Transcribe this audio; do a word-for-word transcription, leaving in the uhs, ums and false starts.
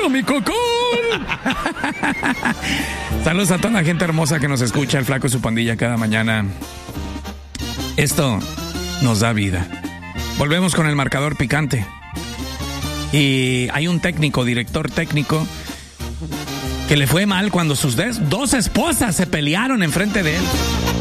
¡Viva mi cocón! Saludos a toda la gente hermosa que nos escucha, el Flaco y su pandilla cada mañana. Esto nos da vida. Volvemos con el marcador picante. Y hay un técnico, director técnico, que le fue mal cuando sus des- dos esposas se pelearon enfrente de él.